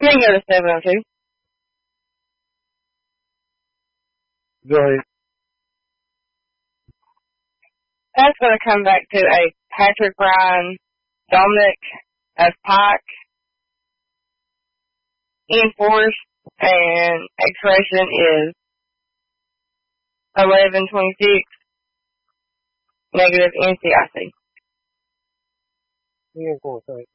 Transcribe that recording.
You can go to 702. Go ahead. That's going to come back to a Patrick Ryan Dominic of Pike enforced, and expiration is 11/26, negative NCIC. Enforced, right?